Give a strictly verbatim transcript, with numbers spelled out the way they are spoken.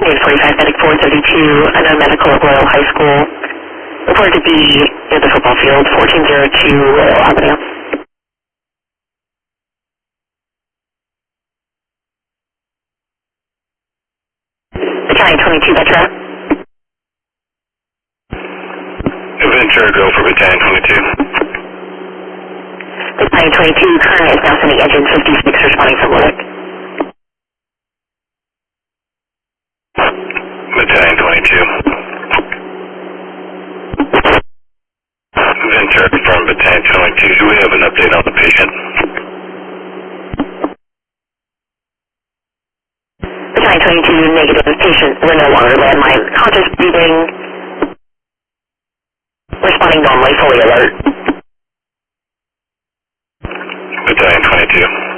eight forty-five, medic four thirty-two, unknown medical at Royal High School. Reported to be near the football field, fourteen oh two Royal Avenue. Battalion twenty-two, Vetra. Ventura, go for Battalion twenty-two. Battalion twenty-two, current is now sending engine fifty-six, responding from Woodwick. Battalion twenty-two. Ventura from Battalion twenty-two. Do we have an update on the patient? Battalion twenty-two, negative. Patient were no longer landmine. Conscious breathing. Responding normally, fully alert. Battalion twenty-two.